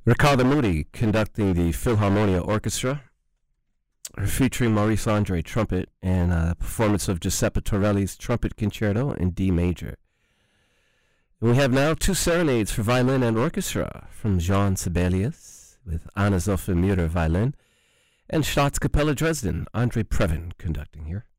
Riccardo Muti conducting the Philharmonia Orchestra, featuring Maurice Andre trumpet, and a performance of Giuseppe Torelli's Trumpet Concerto in D major. And we have now two serenades for violin and orchestra from Jean Sibelius with Anna Sophie Mutter violin, and Staatskapelle Dresden, Andre Previn conducting here.